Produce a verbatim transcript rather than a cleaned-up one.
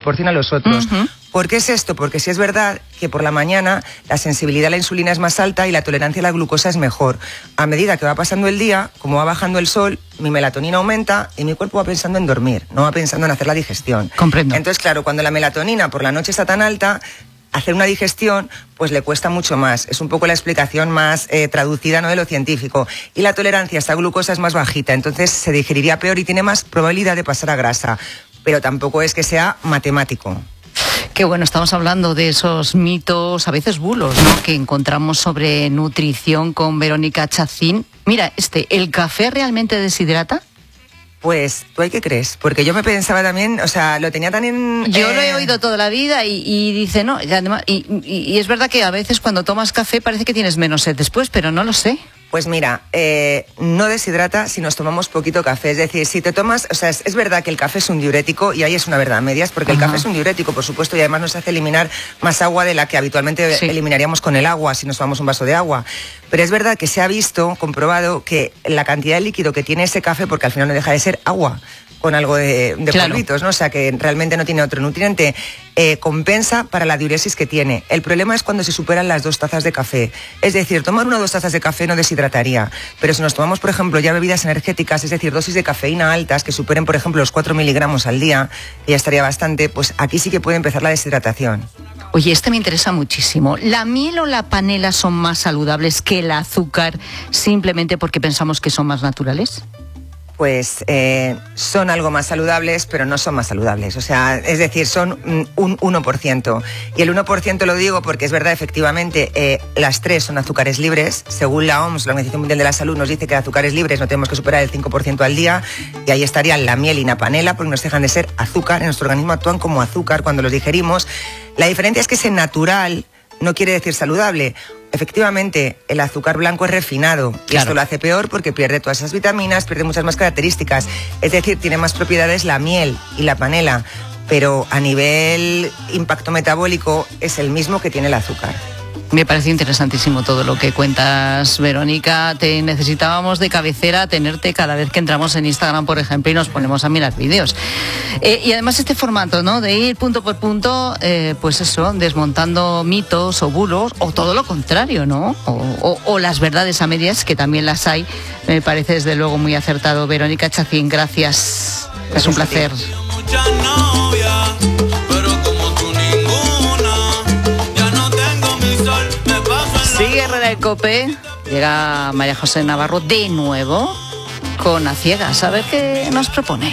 proporciona a los otros. Uh-huh. ¿Por qué es esto? Porque sí es verdad que por la mañana la sensibilidad a la insulina es más alta y la tolerancia a la glucosa es mejor. A medida que va pasando el día, como va bajando el sol, mi melatonina aumenta y mi cuerpo va pensando en dormir, no va pensando en hacer la digestión. Comprendo. Entonces, claro, cuando la melatonina por la noche está tan alta, hacer una digestión pues le cuesta mucho más. Es un poco la explicación más eh, traducida, ¿no?, de lo científico. Y la tolerancia a esta glucosa es más bajita, entonces se digeriría peor y tiene más probabilidad de pasar a grasa. Pero tampoco es que sea matemático. Qué bueno, estamos hablando de esos mitos, a veces bulos, ¿no?, que encontramos sobre nutrición con Verónica Chacín. Mira, este, ¿el café realmente deshidrata? Pues, ¿tú ahí qué crees? Porque yo me pensaba también, o sea, lo tenía tan en... Yo eh... lo he oído toda la vida y, y dice, no, y, además, y, y, y es verdad que a veces cuando tomas café parece que tienes menos sed después, pero no lo sé. Pues mira, eh, no deshidrata si nos tomamos poquito café. Es decir, si te tomas... O sea, es, es verdad que el café es un diurético y ahí es una verdad a medias, porque Ajá. el café es un diurético, por supuesto, y además nos hace eliminar más agua de la que habitualmente sí. eliminaríamos con el agua si nos tomamos un vaso de agua. Pero es verdad que se ha visto, comprobado, que la cantidad de líquido que tiene ese café, porque al final no deja de ser agua, con algo de, de claro. polvitos, ¿no? O sea, que realmente no tiene otro nutriente, eh, compensa para la diuresis que tiene. El problema es cuando se superan las dos tazas de café. Es decir, tomar una o dos tazas de café no deshidrataría, pero si nos tomamos, por ejemplo, ya bebidas energéticas, es decir, dosis de cafeína altas, que superen, por ejemplo, los cuatro miligramos al día, que ya estaría bastante, pues aquí sí que puede empezar la deshidratación. Oye, este me interesa muchísimo. ¿La miel o la panela son más saludables que el azúcar simplemente porque pensamos que son más naturales? Pues eh, son algo más saludables, pero no son más saludables. O sea, es decir, son un uno por ciento. Y el uno por ciento lo digo porque es verdad, efectivamente, eh, las tres son azúcares libres. Según la O M S, la Organización Mundial de la Salud, nos dice que azúcares libres no tenemos que superar el cinco por ciento al día. Y ahí estarían la miel y la panela, porque nos dejan de ser azúcar. En nuestro organismo actúan como azúcar cuando los digerimos. La diferencia es que ese natural no quiere decir saludable. Efectivamente, el azúcar blanco es refinado y claro. esto lo hace peor porque pierde todas esas vitaminas, pierde muchas más características. Es decir, tiene más propiedades la miel y la panela, pero a nivel impacto metabólico es el mismo que tiene el azúcar. Me parece interesantísimo todo lo que cuentas, Verónica. Te necesitábamos de cabecera tenerte cada vez que entramos en Instagram, por ejemplo, y nos ponemos a mirar vídeos. Eh, y además este formato, ¿no?, de ir punto por punto, eh, pues eso, desmontando mitos o bulos, o todo lo contrario, ¿no? O, o, o las verdades a medias, que también las hay. Me parece desde luego muy acertado. Verónica Chacín, gracias. gracias es un placer. Sigue Herrera del Cope, llega María José Navarro de nuevo con A Ciegas, a ver qué nos propone.